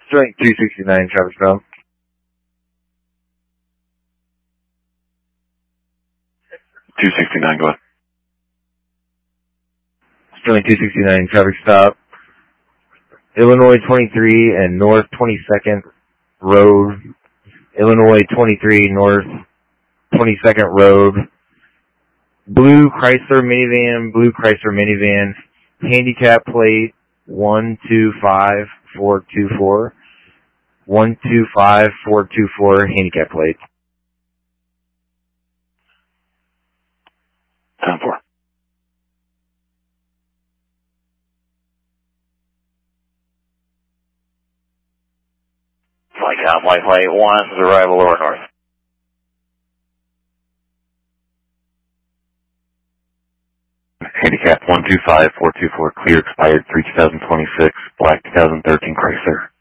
Sterling 269, traffic stop. .269, go ahead. Sterling 269, traffic stop. Illinois 23 and North 22nd Road. Illinois 23 North 22nd Road. Blue Chrysler minivan, handicap plate 125424. 125424, handicap plate. 10-4. Flycom, White Flight 1's arrival over north. Handicap 125424, clear, expired 3/2026, black 2013 Chrysler.